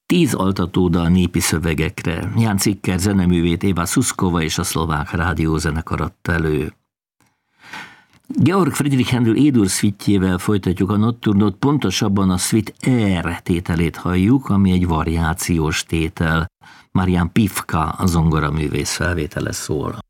10 altatóda a népi szövegekre. Ján Cikker zeneművét Éva Szuszkova és a Szlovák Rádiózenekar adta elő. Georg Friedrich Händel E-dur szvittjével folytatjuk a Notturnót, pontosabban a szvit R tételét halljuk, ami egy variációs tétel. Marián Pifka, a zongoraművész felvétele szól.